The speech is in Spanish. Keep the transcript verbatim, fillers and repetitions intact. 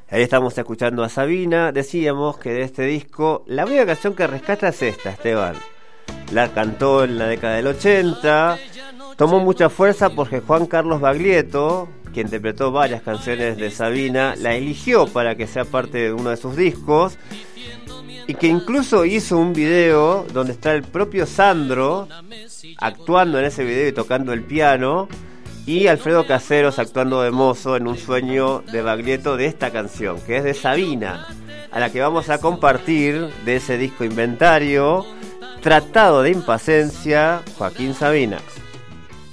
Ahí estamos escuchando a Sabina. Decíamos que de este disco la única canción que rescata es esta, Esteban. La cantó en la década del ochenta. Tomó mucha fuerza porque Juan Carlos Baglietto, que interpretó varias canciones de Sabina, la eligió para que sea parte de uno de sus discos, y que incluso hizo un video donde está el propio Sandro actuando en ese video y tocando el piano, y Alfredo Caseros actuando de mozo en un sueño de Baglietto de esta canción, que es de Sabina, a la que vamos a compartir de ese disco Inventario, Tratado de Impaciencia, Joaquín Sabina.